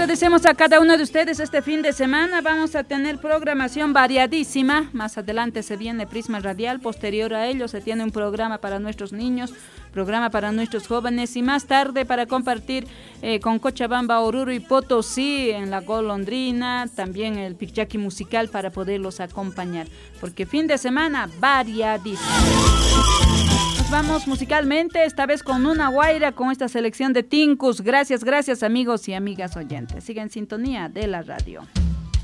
agradecemos a cada uno de ustedes este fin de semana. Vamos a tener programación variadísima. Más adelante se viene Prisma Radial. Posterior a ello se tiene un programa para nuestros niños, programa para nuestros jóvenes y más tarde para compartir con Cochabamba, Oruro y Potosí en la Golondrina, también el Picchaqui musical para poderlos acompañar. Porque fin de semana variadísimo. Nos vamos musicalmente, esta vez con una guaira, con esta selección de Tincus. Gracias amigos y amigas oyentes. Sigan en sintonía de la radio.